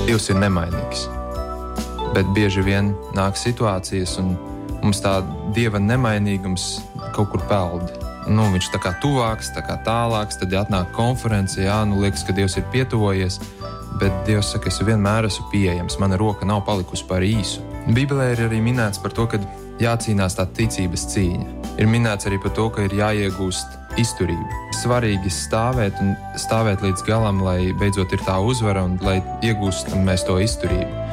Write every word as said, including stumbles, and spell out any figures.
Dievs ir nemainīgs, bet bieži vien nāk situācijas, un mums tā Dieva nemainīgums kaut kur peld. Nu, viņš tā kā tuvāks, tā kā tālāks, tad atnāk konference, jā, nu liekas, ka Dievs ir pietuvojies, bet Dievs saka, es vienmēr esmu pieejams, mana roka nav palikusi par īsu. Bībelē ir arī minēts par to, ka jācīnās tā ticības cīņa. Ir minēts arī par to, ka ir jāiegūst izturība. Svarīgi stāvēt un stāvēt līdz galam, lai beidzot ir tā uzvara un lai iegūstam mēs to izturību.